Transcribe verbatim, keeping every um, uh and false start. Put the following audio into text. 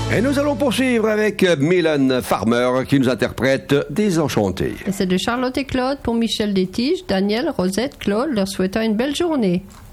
Et nous allons poursuivre avec Mylène Farmer qui nous interprète Désenchanté. Et c'est de Charlotte et Claude pour Michel Détige, Daniel, Rosette, Claude, leur souhaitant une belle journée.